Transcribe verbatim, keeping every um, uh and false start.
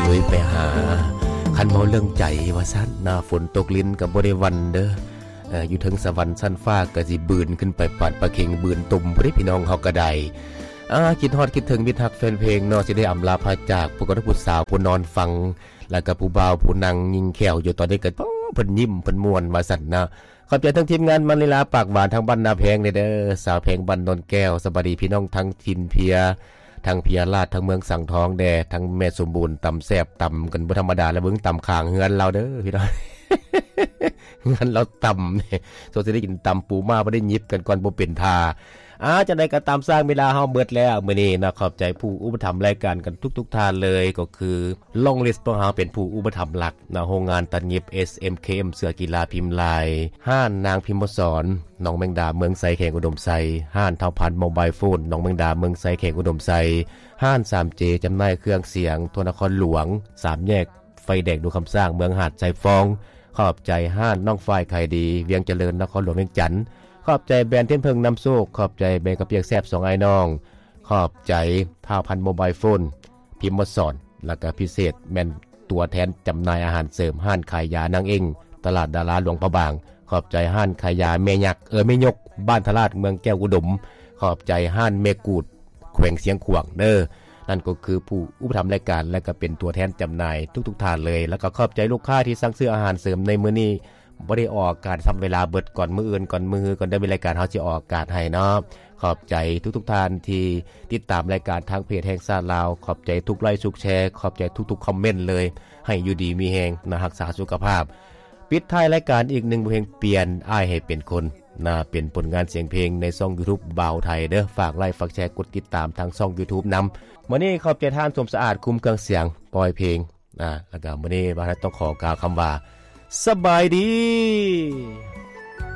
ลุยไปหาคันเมาเรื่องใจว่าซั่นหน้าฝนตกลิ้นก็บ่ได้วันเด้อเอ่ออยู่ถึงสวรรค์ชั้นฟ้าก็สิบืนขึ้นไปปานปลาเข็งบืนตุ่มบ่ได้พี่น้องเฮาก็ได้อ่าคิดฮอดคิดถึงมิตรฮักแฟนเพลงเนาะสิได้อำลาพาจากผู้กระผู้สาวผู้นอนฟังแล้วก็ผู้บ่าวผู้นั่งยิงแขวอยู่ตอนนี้ก็เพิ่นยิ้มเพิ่นม่วนว่าซั่นนะขอบใจทั้งทีมงานมันลีลาปากหวานทั้งบ้านนาแพงเด้อสาวแพงบ้านนนแก้วสวัสดีพี่น้องทั้งทินเพียทั้งเพียราชทั้งเมืองสังทองแดทั้งแม่สมบูรณ์ตำแซ่บตำกันบ่ธรรมดาแล้วเบิ่งตำข้างเฮือนเราเด้อพี่น้อง เฮือนเราตำนี่โซสิได้กินตำปูมาบ่ได้หยิบกันก่อนบ่เป็นท่าอ่าจังได๋ก็ตามสร้างเวลาเฮาเบิดแล้วมื้อนี้นะขอบใจผู้อุปถัมภ์รายการกันทุกๆท่านเลยก็คือลองลิสต์ของเฮาเป็นผู้อุปถัมภ์หลักนะโรงงานตัดเย็บ เอส เอ็ม เค เอ็ม เสื้อกีฬาพิมพ์ลายห้านนางพิมพ์สอนน้องแมงดาเมืองไสแขงอุดมไสห้านเท่าพันโมบายโฟนน้องแมงดาเมืองไสแขงอุดมไสห้าน ทรีเจ จำหน่ายเครื่องเสียงทั่วนครหลวงสามแยกไฟแดงดูคำสร้างเมืองหาดใจฟองขอบใจห้านน้องฝ้ายไข่ดีเวียงเจริญนครหลวงเวียงจันทน์ขอบใจแบรนด์เทมเพิงน้ำโซกขอบใจแบรนด์กระเปียกแซ่บสองไอ้น้องขอบใจท่าพันโมบายโฟนพิมพ์มดสอนแล้วก็พิเศษแม่นตัวแทนจำหน่ายอาหารเสริมห้านขายยานางเองตลาดดาราหลวงพระบางขอบใจห้านขายยาแม่ยักษ์เออแม่ยกบ้านทลาดเมืองแก้วอุดมขอบใจห้านเมกูดแขวงเสียงขวางเด้อนั่นก็คือผู้อุปถัมภ์รายการและก็เป็นตัวแทนจำหน่ายทุกๆท่านเลยแล้วก็ขอบใจลูกค้าที่สั่งซื้ออาหารเสริมในมื้อนี้บ่ได้ออกอากาศซ้ำเวลาเบิดก่อนมื้ออื่นก่อนมื้อก่อนได้มีรายการเฮาสิออกอากาศให้เนาะขอบใจทุกๆท่านที่ติดตามรายการทางเพจแห่งชาติลาวขอบใจทุกไลค์ทุกแชร์ขอบใจทุกๆคอมเมนต์เลยให้อยู่ดีมีแรงนะรักษาสุขภาพปิดท้ายรายการอีกหนึ่งเพลงเปลี่ยนอ้ายให้เป็นคนน่าเป็นผลงานเสียงเพลงในช่อง YouTube บ่าวไทยเด้อฝากไลค์ฝากแชร์กดติดตามทางช่อง YouTube นำมื้อนี้ขอบใจท่านสมสะอาดคุมเครื่องเสียงปล่อยเพลงนะแล้วก็มื้อนี้บ่าวต้องขอกล่าวคำว่าสบายดี